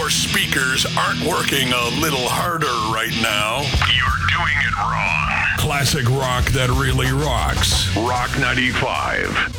your speakers aren't working a little harder right now, you're doing it wrong. Classic rock that really rocks. Rock 95.